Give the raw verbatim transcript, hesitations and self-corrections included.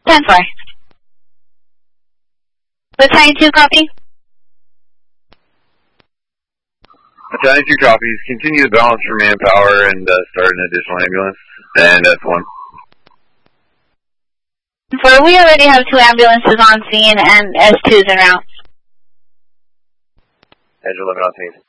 ten four. Battalion two, copy. Battalion two copies. Continue the balance for manpower and uh, start an additional ambulance. And that's one. For we already have two ambulances on scene and S twos en route. Edge limit on scene.